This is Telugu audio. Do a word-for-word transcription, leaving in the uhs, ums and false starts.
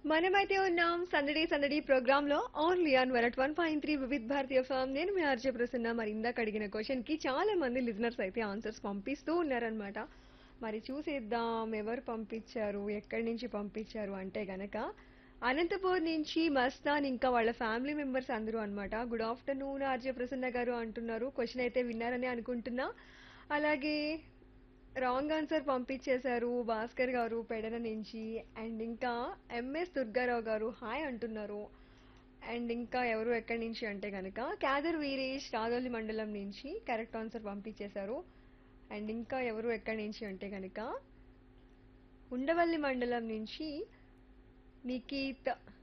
మనమైతే ఉన్నాం సందడి సందడి ప్రోగ్రామ్ లో only on one one point three Vividh Bharatiya form. నేను మీ ఆర్జే ప్రసన్న. మరి ఇందాక అడిగిన క్వశ్చన్ కి చాలా మంది లిజనర్స్ అయితే ఆన్సర్స్ పంపిస్తూ ఉన్నారనమాట. మరి చూసేద్దాం ఎవరు పంపించారు, ఎక్కడి నుంచి పంపించారు అంటే గనక అనంతపూర్ నుంచి మస్తాన్ ఇంకా వాళ్ళ ఫ్యామిలీ మెంబర్స్ అందరూ అన్నమాట. గుడ్ ఆఫ్టర్నూన్ ఆర్జే ప్రసన్న గారు అంటున్నారు. క్వశ్చన్ అయితే విన్నారని అనుకుంటున్నా. అలాగే రాంగ్ ఆన్సర్ పంపించేశారు భాస్కర్ గారు పెడన నుంచి. అండ్ ఇంకా ఎంఎస్ దుర్గారావు గారు హాయ్ అంటున్నారు. అండ్ ఇంకా ఎవరు ఎక్కడి నుంచి అంటే కనుక క్యాదర్ వీరేష్ రాజోలి మండలం నుంచి కరెక్ట్ ఆన్సర్ పంపించేశారు. అండ్ ఇంకా ఎవరు ఎక్కడి నుంచి అంటే కనుక ఉండవల్లి మండలం నుంచి నికీత్